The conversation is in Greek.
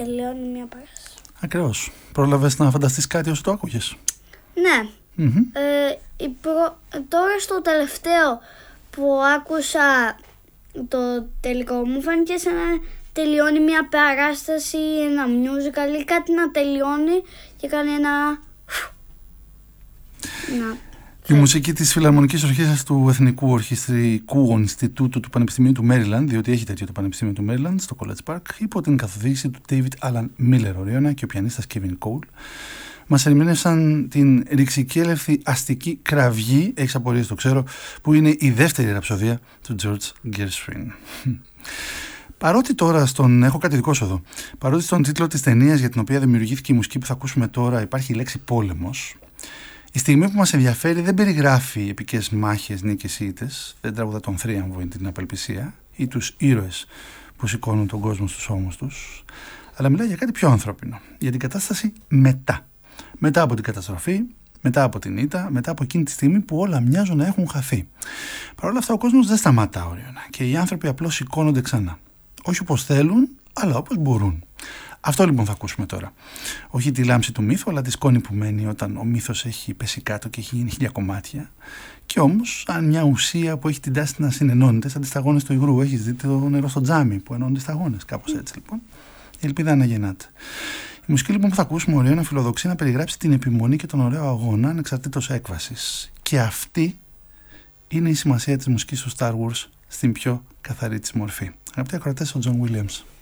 τελειώνει μια παράσταση. Ακριβώς. Πρόλαβες να φανταστείς κάτι όσο το άκουγες? Ναι. Τώρα στο τελευταίο που άκουσα το τελικό μου φάνηκε σαν να τελειώνει μια παράσταση, ένα musical ή κάτι να τελειώνει και κάνει ένα... Η μουσική της Φιλαρμονικής Ορχήστρας του Εθνικού Ορχιστρικού Ινστιτούτου του Πανεπιστημίου του Μέριλαντ, διότι έχει τέτοιο το Πανεπιστήμιο του Μέριλαντ στο College Park, υπό την καθοδήγηση του David Alan Miller Oriona και ο πιανίστας Kevin Cole, μας ερμηνεύσαν την ρηξικέλευθη αστική κραυγή, έχεις απορίες το ξέρω, που είναι η δεύτερη ραψοδία του George Gershwin. Παρότι τώρα έχω κάτι δικό σου εδώ. Παρότι στον τίτλο της ταινίας για την οποία δημιουργήθηκε η μουσική που θα ακούσουμε τώρα υπάρχει η λέξη πόλεμος, η στιγμή που μας ενδιαφέρει δεν περιγράφει επικές μάχες, νίκες ή ήττες, δεν τραγουδά τον θρίαμβο ή την απελπισία ή τους ήρωες που σηκώνουν τον κόσμο στους ώμους τους, αλλά μιλάει για κάτι πιο ανθρώπινο, για την κατάσταση μετά. Μετά από την καταστροφή, μετά από την ήττα, μετά από εκείνη τη στιγμή που όλα μοιάζουν να έχουν χαθεί. Παρ' όλα αυτά ο κόσμος δεν σταματά, Όριωνα, και οι άνθρωποι απλώς σηκώνονται ξανά. Όχι όπως θέλουν, αλλά όπως μπορούν. Αυτό λοιπόν θα ακούσουμε τώρα. Όχι τη λάμψη του μύθου, αλλά τη σκόνη που μένει όταν ο μύθος έχει πέσει κάτω και έχει γίνει 1000 κομμάτια. Και όμως, αν μια ουσία που έχει την τάση να συνενώνεται, σαν τις σταγόνες του υγρού, έχεις δει το νερό στο τζάμι που ενώνει τις σταγόνες. Κάπως έτσι λοιπόν. Η ελπίδα αναγεννάται. Η μουσική λοιπόν που θα ακούσουμε, Όριωνα, φιλοδοξεί να περιγράψει την επιμονή και τον ωραίο αγώνα ανεξαρτήτως έκβασης. Και αυτή είναι η σημασία της μουσικής του Star Wars στην πιο καθαρή της μορφή. Αγαπητοί ακροατές, ο John Williams.